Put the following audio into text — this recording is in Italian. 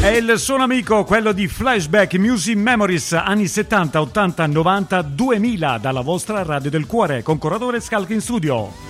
È il suono amico, quello di Flashback Music Memories, anni 70, 80, 90, 2000, dalla vostra Radio del Cuore, con Corradore Scalchi in studio.